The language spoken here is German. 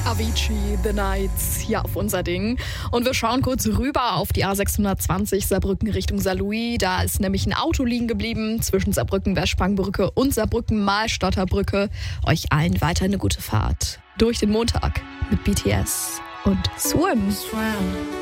Avicii, The Nights, hier auf unser Ding. Und wir schauen kurz rüber auf die A620 Saarbrücken Richtung Saarlouis. Da ist nämlich ein Auto liegen geblieben zwischen Saarbrücken-Westspangbrücke und Saarbrücken-Mahlstadter Brücke. Euch allen weiter eine gute Fahrt durch den Montag mit BTS und Swim.